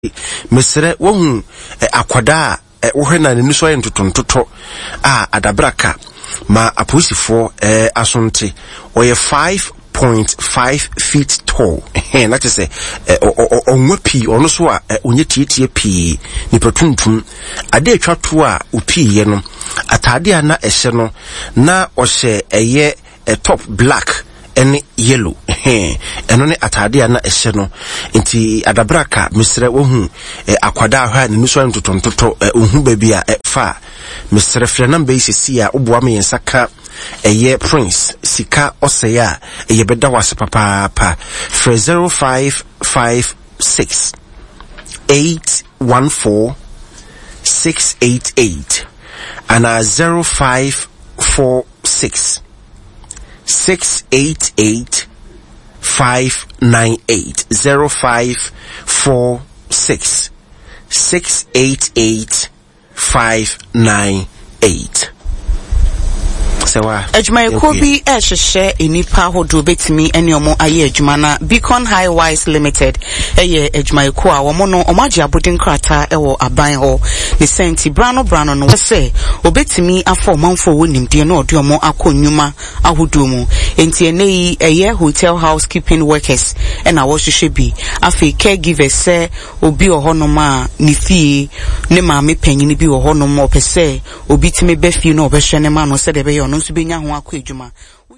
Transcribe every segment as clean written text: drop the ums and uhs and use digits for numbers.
mesere wohu akwada wohwe na ne so yentotontoto adabraka ma aposifo asonte oye 5.5 feet tall. That is onwepi ono so a onye tietie pii ni petuntum ade atwa to a upi ye no atade a na ehye no na ohye eye top black and yellow eno ne atade a na ehye no nti adabraka misre wohu akwada ha ne so ntotontoto ohu ba bia fa misre frɛ number isisi a oboa me nsaka eye prince sika oseya eye beda wase papa for 0556 814 688 and 0546 688 598 0546 688 598. Ejuma Kobi ehye enipa hodo betimi ene omo aye ejuma na Beacon Highwise Limited eye ejuma ko a omo no omaje abodin krata ewo aban ho ne senti brano no se obetimi afọ manfo wonimde na ode omo akonnwuma ahodo mu enti enei eye hotel housekeeping workers na wo hwehwe bi afi caregivers se obi ohonoma ne fie ne maame panyini bi ohonoma opese obitimi befie na obehwe ne ma no se de be yo no benya ho akọ edwuma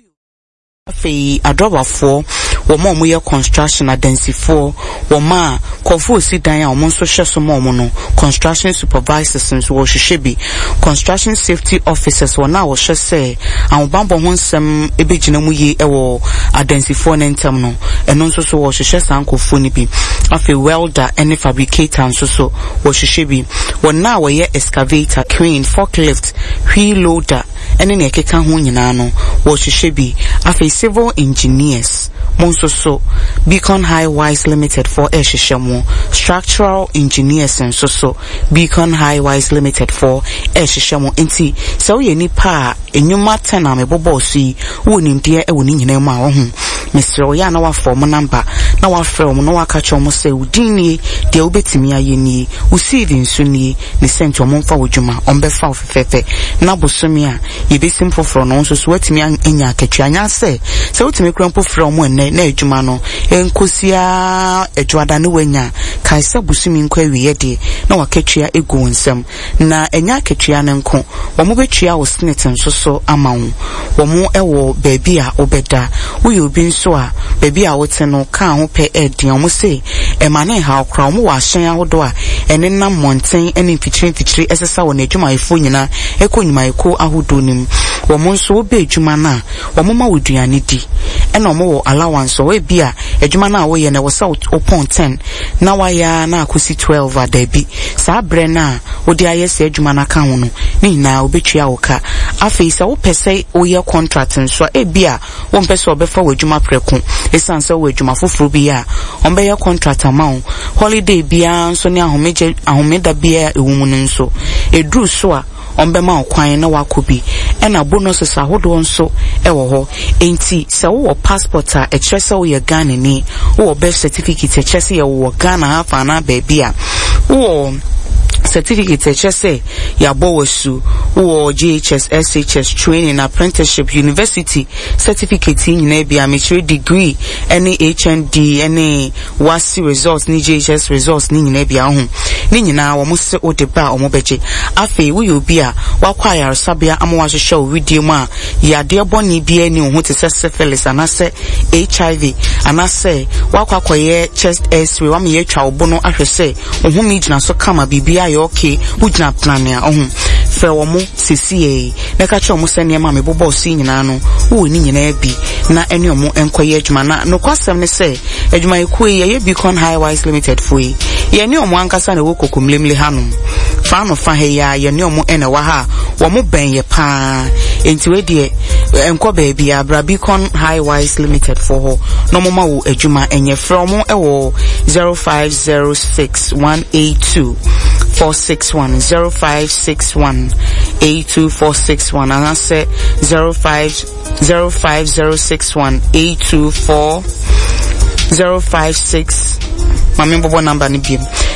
afi adrobafo wo ma omo ye construction adensifo wo ma kofo sidan a omo so hwe so ma omo no construction supervisors nso wo hwehwe bi construction safety officers wo na wo hwe se awobambo ho nsem ebegina mu yi ewo adensifo nentam no eno nso so wo hwehwe sankofo ni bi afi welder and fabricator nso so wo hwehwe bi wo na wo ye excavator crane forklift wheel loader ene ne ekeka ho nyina no wo hwehwe bi afi civil engineers Monsoso Beacon Highwise Limited for Eshishamo structural engineers and so Beacon Highwise Limited for Eshishamo enti so ye nipa enyuma tena me bobosi woni ndie ewoni nyina ma wo hu Mr. Oya na wa form number na wa frem na wa kacho mo se udini de obetimi ayeni usivi nsuni ne sent o momfa wodwuma ombefa ofefefe na bosomi a ye be simple for no so watimi anya akatwa anya se utimi krampo from na edwuma no enkosia edwada ne wanya kaisa busumi nkwa wiye de na wakatwa egu nsem na enya akatwa ne nko wo mo betwa wo senate nso so amawo wo mo ewo baabi a obeda wo ye obi nso a baabi a wote no ka ho pe edian mo se emane ha okra mo wa hyen ahodo a ene na monten ene mfikyiri esesa wo na edwuma efo nyina ekonyuma eko ahodo nim wo mo nso obe edwuma na wo mo ma woduane di ena omo wo allowance we bia edwuma na wo ye na wo sa upon 10 na wa ya na akosi 12 adabi sa bre na wo de ayese edwuma na ka ho no ni na obetwa wo ka afi sa wo pese wo ye contract nso e bia wo mpese obefa wo edwuma preko esanse wo edwuma foforo bia ombe ye contract amount holiday bia nso ni ahomeda bia ewumu nso edru so a ombema okwan na wakobi ena bonuses ahodo nso ewo ho enti se wo passport a ekyerese wo ye Ghana ni wo birth certificate ekyerese ye wo Ghana hafa na baby a wo certificate ekyerese ya bowasu wo GHS SHS training apprenticeship university certificate nyina bia mature degree any HND any WASI results ni GHS results ni nyina bia ho ni nyina wo mo se odeba o mo beje afi wo yo bia wakwa ya sabia amwa hwehwe video mu a ya de boni bia ni ho te se syphilis anase HIV anase wakwa koye chest x-ray wa me ye twa obo no ahwese ohun mi gina so kama bibia okay ujna plania ohun fe wo mo CCA na ka che mo se ne ma me bobo si nyina no wo ni nyina bi na ene omo enkoye adwuma na no kwasem ne se adwuma ekuye ye Beacon Highwise Limited foi ye ne omo ankasa na wo kokomlemle hanom fa no fa he ya ye ne omo ene wa ha wo mo ben ye pa enti we de enko ba bia bra Beacon Highwise Limited for ho no mo ma wo adwuma enye from ewo 0506 461 0561 82461 and I say 0506061 824 056 my member number ni